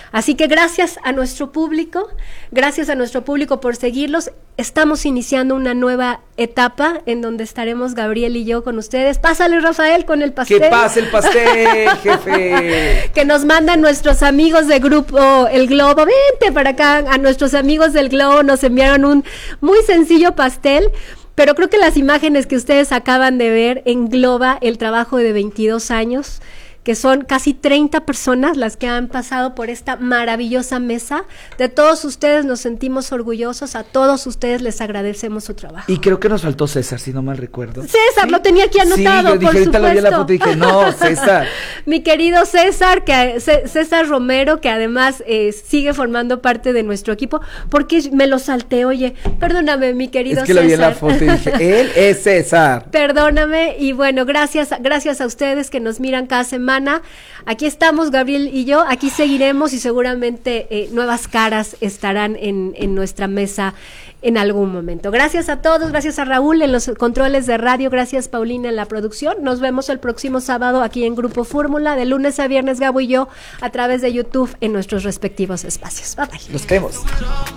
Así que gracias a nuestro público por seguirlos. Estamos iniciando una nueva etapa en donde estaremos Gabriel y yo con ustedes. Pásale, Rafael, con el pastel. ¡Que pase el pastel, jefe! Que nos mandan nuestros amigos de grupo El Globo. Vente para acá. A nuestros amigos del Globo nos enviaron un muy sencillo pastel, pero creo que las imágenes que ustedes acaban de ver engloba el trabajo de 22 años, que son casi 30 personas las que han pasado por esta maravillosa mesa. De todos ustedes nos sentimos orgullosos, a todos ustedes les agradecemos su trabajo. Y creo que nos faltó César, si no mal recuerdo. César, ¿sí? Lo tenía aquí anotado, sí, yo dije, por ahorita supuesto. lo vi en la foto y dije, no, César. Mi querido César, César Romero, que además sigue formando parte de nuestro equipo, porque me lo salté, oye, perdóname, mi querido César. Es que lo vi en la foto y dije, él es César. Perdóname, y bueno, gracias a ustedes que nos miran cada semana. Aquí estamos, Gabriel y yo, aquí seguiremos y seguramente nuevas caras estarán en nuestra mesa en algún momento. Gracias a todos, gracias a Raúl en los controles de radio, gracias Paulina en la producción. Nos vemos el próximo sábado aquí en Grupo Fórmula, de lunes a viernes, Gabo y yo, a través de YouTube en nuestros respectivos espacios. Bye bye. Los vemos.